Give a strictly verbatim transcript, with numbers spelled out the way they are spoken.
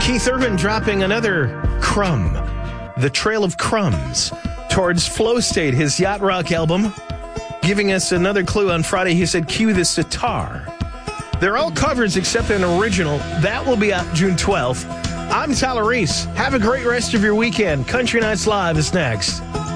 Keith Urban dropping another crumb, The Trail of Crumbs, towards Flow State, his yacht rock album, giving us another clue on Friday. He said, cue the sitar. They're all covers except an original. That will be out June twelfth. I'm Tyler Reese. Have a great rest of your weekend. Country Nights Live is next.